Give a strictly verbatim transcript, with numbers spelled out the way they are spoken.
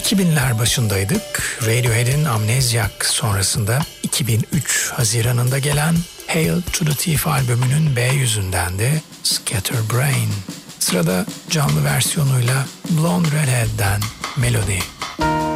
iki binler başındaydık. Radiohead'in Amnesiac sonrasında iki bin üç Haziran'ında gelen Hail to the Thief albümünün B yüzünden de Scatterbrain. Sırada canlı versiyonuyla Blonde Redhead'den Melody.